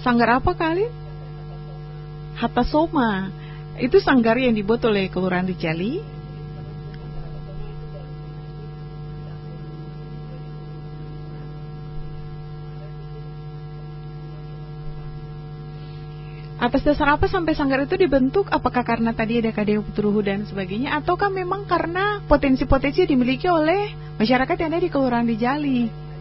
Sanggar apa kali? Hatta Soma. Itu sanggar yang dibuat oleh Kelurahan di Jali. Atas dasar apa sampai sanggar itu dibentuk? Apakah karena tadi ada KDW Puturuhu dan sebagainya, ataukah memang karena potensi-potensi dimiliki oleh masyarakat yang ada di Kelurahan di Jali?